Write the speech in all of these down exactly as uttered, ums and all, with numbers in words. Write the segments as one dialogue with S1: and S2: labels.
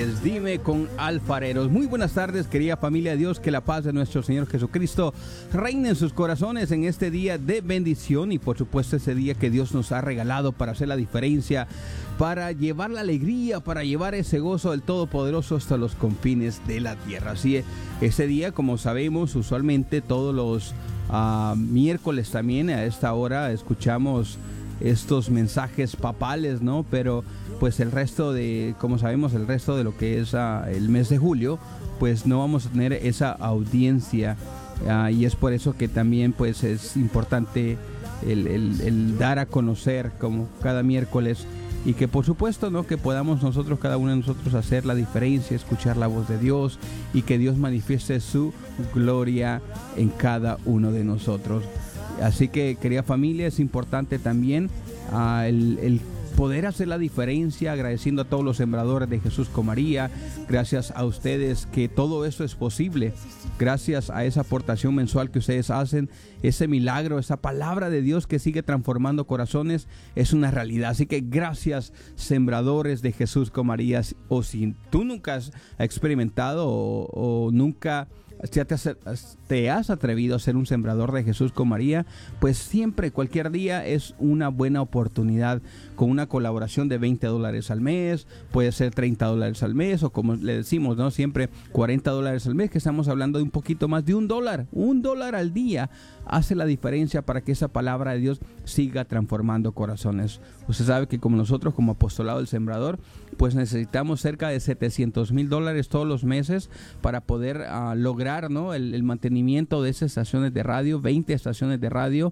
S1: es Dime con Alfareros. Muy buenas tardes, querida familia de Dios, que la paz de nuestro Señor Jesucristo reine en sus corazones en este día de bendición y por supuesto ese día que Dios nos ha regalado para hacer la diferencia, para llevar la alegría, para llevar ese gozo del Todopoderoso hasta los confines de la tierra. Así es, ese día, como sabemos, usualmente todos los uh, miércoles también a esta hora escuchamos estos mensajes papales, ¿no? Pero pues el resto de, como sabemos, el resto de lo que es uh, el mes de julio, pues no vamos a tener esa audiencia uh, y es por eso que también pues es importante el, el, el dar a conocer como cada miércoles y que por supuesto, ¿no? Que podamos nosotros, cada uno de nosotros, hacer la diferencia, escuchar la voz de Dios y que Dios manifieste su gloria en cada uno de nosotros. Así que, querida familia, es importante también uh, el, el poder hacer la diferencia, agradeciendo a todos los sembradores de Jesús con María. Gracias a ustedes que todo eso es posible. Gracias a esa aportación mensual que ustedes hacen, ese milagro, esa palabra de Dios que sigue transformando corazones, es una realidad. Así que gracias, sembradores de Jesús con María. O si tú nunca has experimentado o, o nunca ya te has, te has atrevido a ser un sembrador de Jesús con María, pues siempre, cualquier día es una buena oportunidad con una colaboración de veinte dólares al mes, puede ser treinta dólares al mes o como le decimos, ¿no? Siempre cuarenta dólares al mes, que estamos hablando de un poquito más de un dólar, un dólar al día hace la diferencia para que esa palabra de Dios siga transformando corazones. Usted sabe que como nosotros, como apostolado del sembrador, pues necesitamos cerca de setecientos mil dólares todos los meses para poder uh, lograr, ¿no? el, el mantenimiento de esas estaciones de radio, veinte estaciones de radio,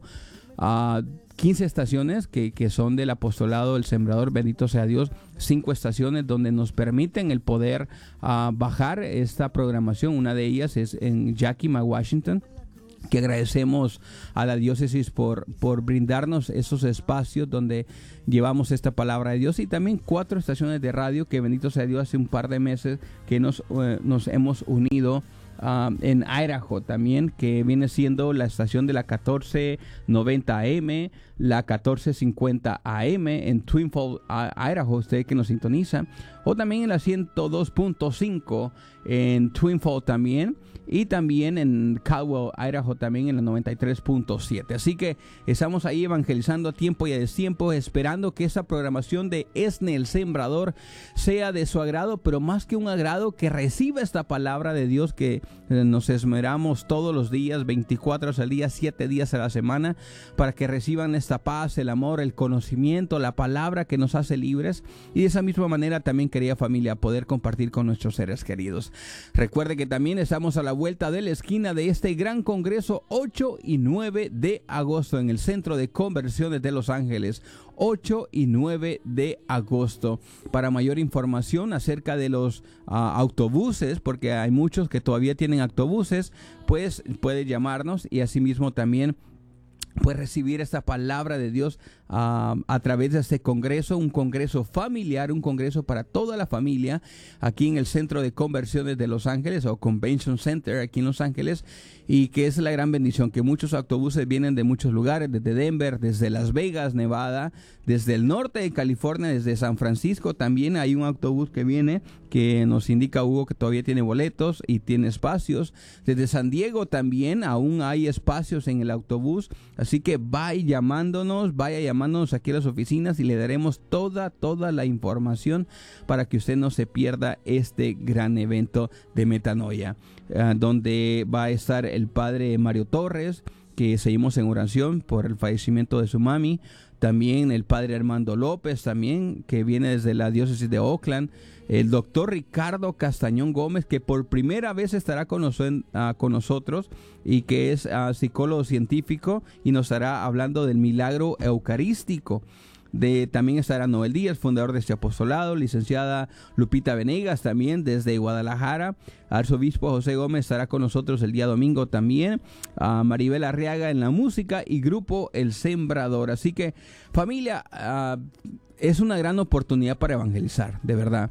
S1: uh, quince estaciones que, que son del apostolado del sembrador, bendito sea Dios, cinco estaciones donde nos permiten el poder uh, bajar esta programación. Una de ellas es en Yakima, Washington, que agradecemos a la diócesis por, por brindarnos esos espacios donde llevamos esta palabra de Dios, y también cuatro estaciones de radio que bendito sea Dios hace un par de meses que nos, eh, nos hemos unido Uh, en Idaho también, que viene siendo la estación de la catorce noventa A M, la catorce cincuenta A M en Twin Falls, Idaho, usted que nos sintoniza, o también en la ciento dos punto cinco en Twin Falls también, y también en Caldwell, Idaho también en la noventa y tres punto siete. Así que estamos ahí evangelizando a tiempo y a destiempo, esperando que esa programación de ESNE el Sembrador sea de su agrado, pero más que un agrado, que reciba esta palabra de Dios que nos esmeramos todos los días, veinticuatro horas al día, siete días a la semana, para que reciban esta paz, el amor, el conocimiento, la palabra que nos hace libres. Y de esa misma manera también, querida familia, poder compartir con nuestros seres queridos. Recuerde que también estamos a la vuelta de la esquina de este gran congreso, ocho y nueve de agosto, en el Centro de Conversiones de Los Ángeles. ocho y nueve de agosto. Para mayor información acerca de los uh, autobuses, porque hay muchos que todavía tienen autobuses, pues puede llamarnos y asimismo también pues recibir esta palabra de Dios uh, a través de este congreso, un congreso familiar, un congreso para toda la familia, aquí en el Centro de Conversiones de Los Ángeles, o Convention Center aquí en Los Ángeles, y que es la gran bendición, que muchos autobuses vienen de muchos lugares, desde Denver, desde Las Vegas, Nevada, desde el norte de California, desde San Francisco. También hay un autobús que viene, que nos indica Hugo que todavía tiene boletos y tiene espacios. Desde San Diego también aún hay espacios en el autobús, así que vaya llamándonos, vaya llamándonos aquí a las oficinas y le daremos toda, toda la información para que usted no se pierda este gran evento de Metanoia, uh, donde va a estar el padre Mario Torres, que seguimos en oración por el fallecimiento de su mami. También el padre Armando López, también, que viene desde la diócesis de Oakland. El doctor Ricardo Castañón Gómez, que por primera vez estará con, nos, uh, con nosotros, y que es uh, psicólogo científico, y nos estará hablando del milagro eucarístico. De, también estará Noel Díaz, fundador de este apostolado. Licenciada Lupita Venegas, también desde Guadalajara. Arzobispo José Gómez estará con nosotros el día domingo también. Uh, Maribel Arriaga en la música, y grupo El Sembrador. Así que, familia, uh, es una gran oportunidad para evangelizar, de verdad.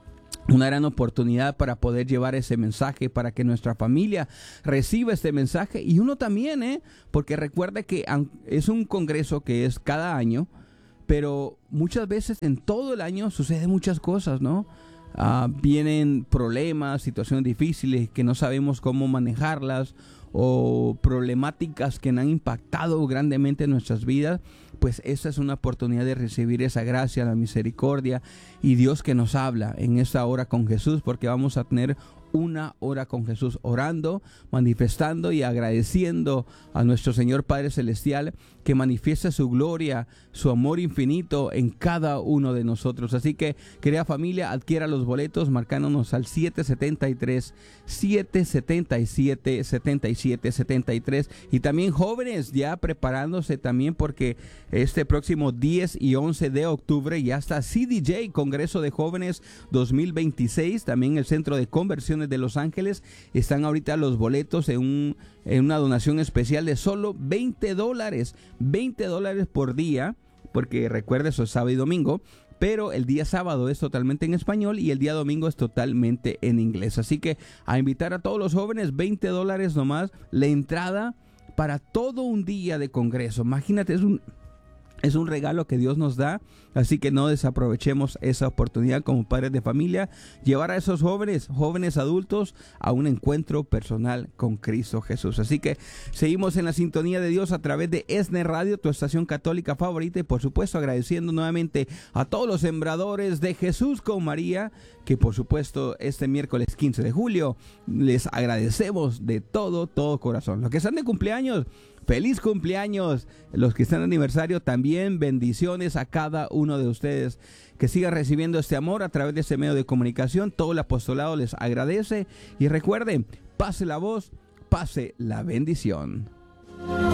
S1: Una gran oportunidad para poder llevar ese mensaje, para que nuestra familia reciba este mensaje, y uno también, ¿eh? Porque recuerda que es un congreso que es cada año, pero muchas veces en todo el año suceden muchas cosas, ¿no? uh, vienen problemas, situaciones difíciles que no sabemos cómo manejarlas, o problemáticas que han impactado grandemente en nuestras vidas, pues esta es una oportunidad de recibir esa gracia, la misericordia y Dios que nos habla en esta hora con Jesús, porque vamos a tener una hora con Jesús orando, manifestando y agradeciendo a nuestro Señor Padre Celestial que manifiesta su gloria, su amor infinito en cada uno de nosotros. Así que, querida familia, adquiera los boletos marcándonos al siete siete tres, siete siete siete, siete siete siete tres, y también jóvenes ya preparándose también, porque este próximo diez y once de octubre ya está C D J, Congreso de Jóvenes dos mil veintiséis, también el Centro de Conversiones de Los Ángeles. Están ahorita los boletos en, un, en una donación especial de solo veinte dólares, veinte dólares por día, porque recuerda, eso es sábado y domingo, pero el día sábado es totalmente en español y el día domingo es totalmente en inglés. Así que a invitar a todos los jóvenes, veinte dólares nomás, la entrada para todo un día de congreso. Imagínate, es un... Es un regalo que Dios nos da, así que no desaprovechemos esa oportunidad como padres de familia, llevar a esos jóvenes, jóvenes adultos, a un encuentro personal con Cristo Jesús. Así que seguimos en la sintonía de Dios a través de ESNE Radio, tu estación católica favorita, y por supuesto agradeciendo nuevamente a todos los sembradores de Jesús con María, que por supuesto este miércoles quince de julio les agradecemos de todo, todo corazón. Los que están de cumpleaños, feliz cumpleaños. Los que están de aniversario también, bendiciones a cada uno de ustedes. Que sigan recibiendo este amor a través de este medio de comunicación. Todo el apostolado les agradece. Y recuerden, pase la voz, pase la bendición.